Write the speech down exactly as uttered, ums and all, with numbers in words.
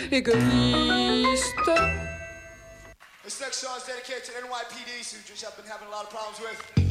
égoïste. This next song is dedicated to N Y P Ds who just have been having a lot of problems with.